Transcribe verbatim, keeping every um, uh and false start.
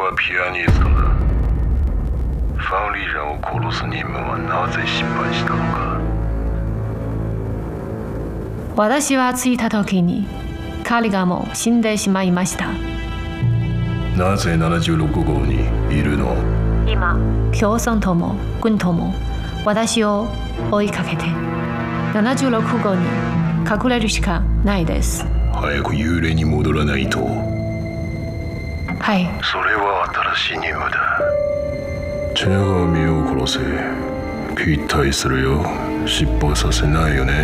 はピアニストだ。ファンリーラを殺す任務はなぜ失敗したのか。 私は着いた時に彼がもう死んでしまいました。 なぜななじゅうろくごうにいるの？ 今、共産党も軍党も私を追いかけてななじゅうろくごうに隠れるしかないです。 早く幽霊に戻らないと。 はい。 それは新しい任務だ。手紙を殺せ。期待するよ。失敗させないよね。